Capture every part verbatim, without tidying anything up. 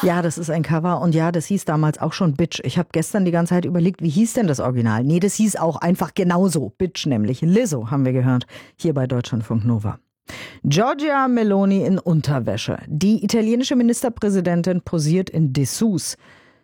Ja, das ist ein Cover und ja, das hieß damals auch schon Bitch. Ich habe gestern die ganze Zeit überlegt, wie hieß denn das Original? Nee, das hieß auch einfach genauso. Bitch nämlich. Lizzo haben wir gehört, hier bei Deutschlandfunk Nova. Giorgia Meloni in Unterwäsche. Die italienische Ministerpräsidentin posiert in Dessous.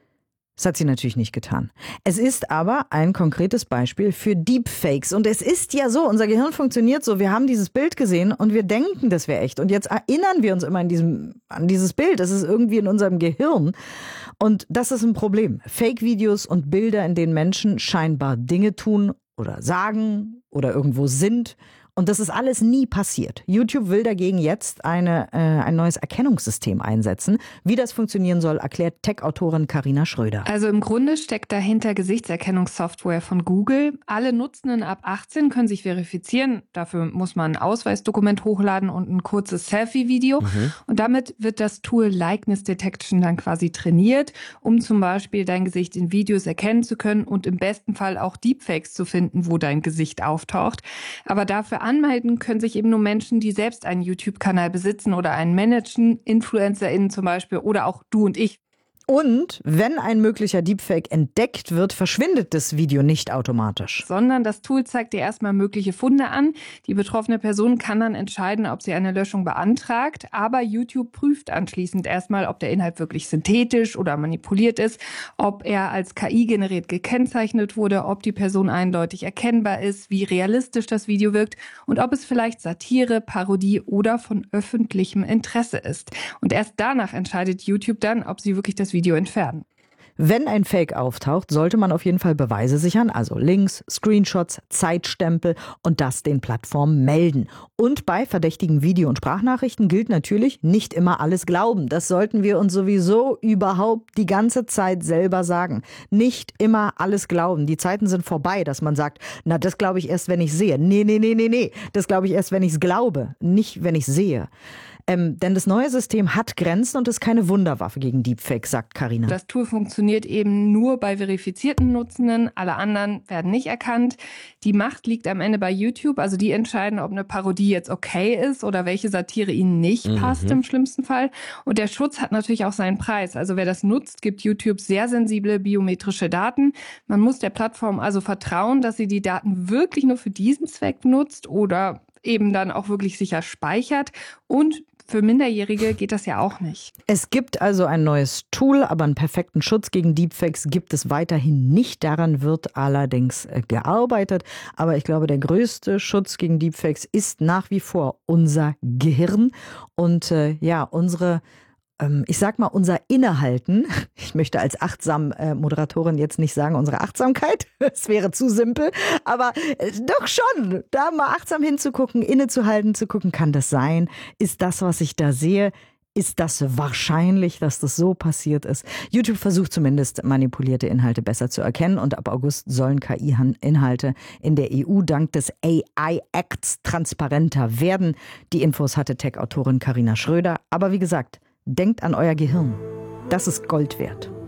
Das hat sie natürlich nicht getan. Es ist aber ein konkretes Beispiel für Deepfakes. Und es ist ja so, unser Gehirn funktioniert so, wir haben dieses Bild gesehen und wir denken, das wäre echt. Und jetzt erinnern wir uns immer in diesem, an dieses Bild. Das ist irgendwie in unserem Gehirn. Und das ist ein Problem. Fake-Videos und Bilder, in denen Menschen scheinbar Dinge tun oder sagen oder irgendwo sind. Und das ist alles nie passiert. YouTube will dagegen jetzt eine, äh, ein neues Erkennungssystem einsetzen. Wie das funktionieren soll, erklärt Tech-Autorin Carina Schröder. Also im Grunde steckt dahinter Gesichtserkennungssoftware von Google. Alle Nutzenden ab achtzehn können sich verifizieren. Dafür muss man ein Ausweisdokument hochladen und ein kurzes Selfie-Video. Mhm. Und damit wird das Tool Likeness Detection dann quasi trainiert, um zum Beispiel dein Gesicht in Videos erkennen zu können und im besten Fall auch Deepfakes zu finden, wo dein Gesicht auftaucht. Aber dafür anmelden können sich eben nur Menschen, die selbst einen YouTube-Kanal besitzen oder einen managen, InfluencerInnen zum Beispiel oder auch du und ich. Und wenn ein möglicher Deepfake entdeckt wird, verschwindet das Video nicht automatisch. Sondern das Tool zeigt dir erstmal mögliche Funde an. Die betroffene Person kann dann entscheiden, ob sie eine Löschung beantragt. Aber YouTube prüft anschließend erstmal, ob der Inhalt wirklich synthetisch oder manipuliert ist, ob er als K I generiert gekennzeichnet wurde, ob die Person eindeutig erkennbar ist, wie realistisch das Video wirkt und ob es vielleicht Satire, Parodie oder von öffentlichem Interesse ist. Und erst danach entscheidet YouTube dann, ob sie wirklich das Video Video entfernen. Wenn ein Fake auftaucht, sollte man auf jeden Fall Beweise sichern, also Links, Screenshots, Zeitstempel und das den Plattformen melden. Und bei verdächtigen Video- und Sprachnachrichten gilt natürlich, nicht immer alles glauben. Das sollten wir uns sowieso überhaupt die ganze Zeit selber sagen. Nicht immer alles glauben. Die Zeiten sind vorbei, dass man sagt, na, das glaube ich erst, wenn ich sehe. Nee, nee, nee, nee, nee. Das glaube ich erst, wenn ich es glaube, nicht wenn ich es sehe. Ähm, denn das neue System hat Grenzen und ist keine Wunderwaffe gegen Deepfakes, sagt Carina. Das Tool funktioniert eben nur bei verifizierten Nutzenden. Alle anderen werden nicht erkannt. Die Macht liegt am Ende bei YouTube. Also die entscheiden, ob eine Parodie jetzt okay ist oder welche Satire ihnen nicht mhm. passt im schlimmsten Fall. Und der Schutz hat natürlich auch seinen Preis. Also wer das nutzt, gibt YouTube sehr sensible biometrische Daten. Man muss der Plattform also vertrauen, dass sie die Daten wirklich nur für diesen Zweck nutzt oder eben dann auch wirklich sicher speichert. Und für Minderjährige geht das ja auch nicht. Es gibt also ein neues Tool, aber einen perfekten Schutz gegen Deepfakes gibt es weiterhin nicht. Daran wird allerdings gearbeitet. Aber ich glaube, der größte Schutz gegen Deepfakes ist nach wie vor unser Gehirn und äh, ja, unsere ich sag mal, unser Innehalten, ich möchte als achtsam äh, Moderatorin jetzt nicht sagen, unsere Achtsamkeit, das wäre zu simpel, aber äh, doch schon, da mal achtsam hinzugucken, innezuhalten, zu gucken, kann das sein? Ist das, was ich da sehe, ist das wahrscheinlich, dass das so passiert ist? YouTube versucht zumindest, manipulierte Inhalte besser zu erkennen und ab August sollen K I-Inhalte in der E U dank des A I-Acts transparenter werden. Die Infos hatte Tech-Autorin Carina Schröder, aber wie gesagt, denkt an euer Gehirn. Das ist Gold wert.